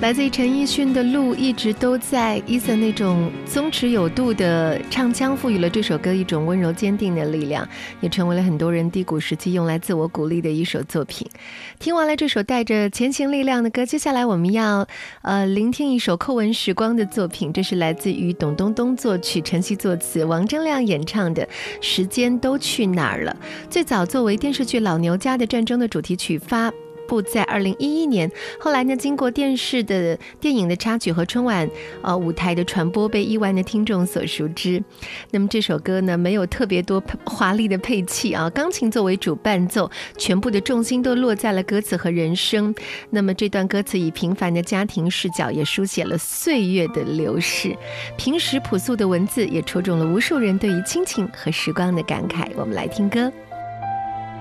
来自于陈奕迅的路一直都在，Eason 那种松弛有度的唱腔赋予了这首歌一种温柔坚定的力量，也成为了很多人低谷时期用来自我鼓励的一首作品。听完了这首带着前行力量的歌，接下来我们要聆听一首叩问时光的作品，这是来自于董冬冬作曲、陈曦作词、王铮亮演唱的《时间都去哪儿了》。最早作为电视剧《老牛家的战争》的主题曲发布在2011年，后来呢，经过电影的插曲和春晚舞台的传播，被亿万的听众所熟知。那么这首歌呢，没有特别多华丽的配器啊，钢琴作为主伴奏，全部的重心都落在了歌词和人声。那么这段歌词以平凡的家庭视角，也书写了岁月的流逝。平实朴素的文字，也戳中了无数人对于亲情和时光的感慨。我们来听歌。